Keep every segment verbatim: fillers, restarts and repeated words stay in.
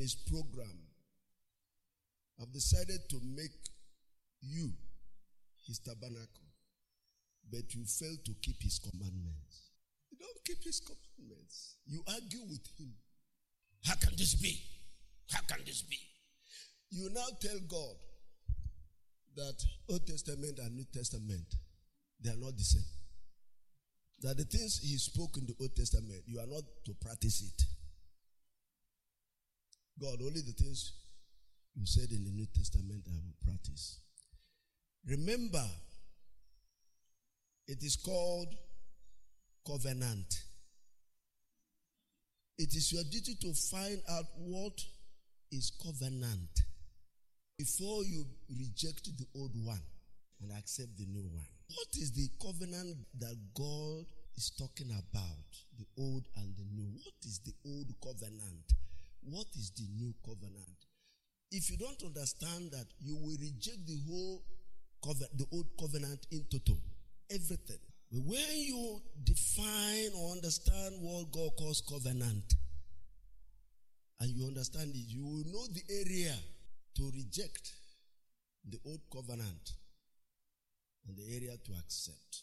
his program have decided to make you his tabernacle, but you fail to keep his commandments. You don't keep his commandments. You argue with him. How can this be? How can this be? You now tell God that Old Testament and New Testament, they are not the same. That the things he spoke in the Old Testament, you are not to practice it. God, only the things you said in the New Testament I will practice. Remember, it is called covenant. It is your duty to find out what is covenant before you reject the old one and accept the new one. What is the covenant that God is talking about? The old and the new. What is the old covenant? What is the new covenant? If you don't understand that, you will reject the whole covenant, the old covenant in total. Everything. But when you define or understand what God calls covenant, and you understand it, you will know the area to reject the old covenant and the area to accept.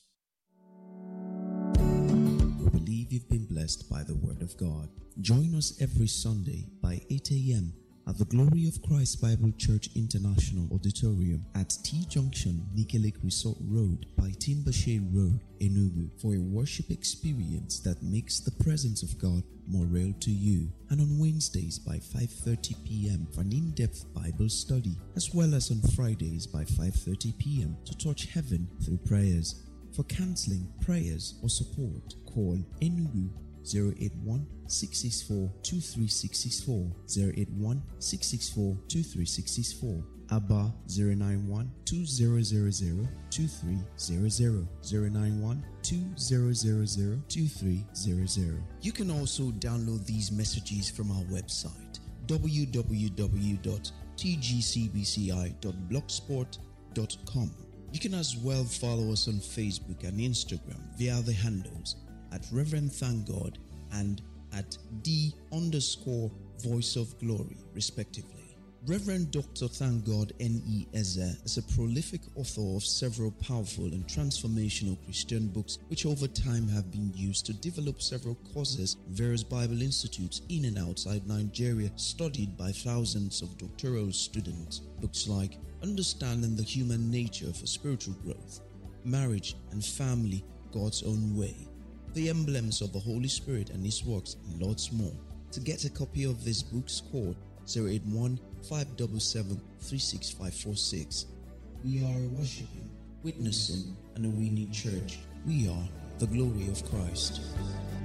We believe you've been blessed by the Word of God. Join us every Sunday by eight a.m. at the Glory of Christ Bible Church International Auditorium at T-Junction, Nike Lake Resort Road by Timbashe Road, Enugu, for a worship experience that makes the presence of God more real to you. And on Wednesdays by five thirty p.m. for an in-depth Bible study, as well as on Fridays by five thirty p.m. to touch heaven through prayers. For counseling, prayers, or support, call Enugu zero eight one, six six four, two three six six four, zero eight one, six six four, two three six six four, Abba zero nine one, two zero zero zero, two three zero zero, zero nine one, two zero zero zero, two three zero zero. You can also download these messages from our website w w w dot t g c b c i dot blogspot dot com. You can as well follow us on Facebook and Instagram via the handles at Reverend Thank God and at D underscore Voice of Glory, respectively. Reverend Doctor Thank God N E Eze is a prolific author of several powerful and transformational Christian books, which over time have been used to develop several courses in various Bible institutes in and outside Nigeria, studied by thousands of doctoral students. Books like Understanding the Human Nature for Spiritual Growth, Marriage and Family, God's Own Way, The Emblems of the Holy Spirit and His Works, and lots more. To get a copy of these books, call zero eight one, five seven seven, three six five four six. We are a worshiping, witnessing, and a winning church. We are the glory of Christ.